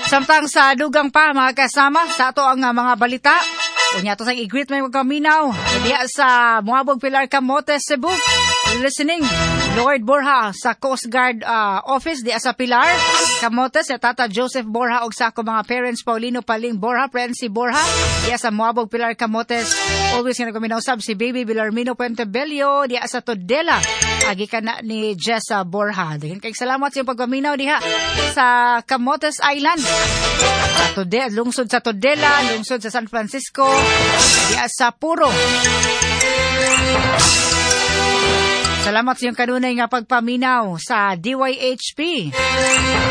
Samtang sa dugang pa mga kasama sa ato ang mga balita. Unya to sa i-greet may magkaminaw. Diya sa Muabog Pilar Camotes, Cebu. Listening, Lord Borja sa Coast Guard office diya sa Pilar Camotes, sa Tata Joseph Borja og sa ako mga parents Paulino Paling Borja, Prensi Borja diya sa Muabog Pilar Camotes. Always nga nagkaminaw sab si Baby Villarmino Puentebello diya sa Todela. Agi ka na ni Jessa Borja. Dagan kay salamat sa iyong pagkaminaw diha sa Camotes Island. Lungsod sa Todela, lungsod sa San Francisco, diya sa Puro. Salamat sa iyong kanunay nga pagpaminaw sa DYHP.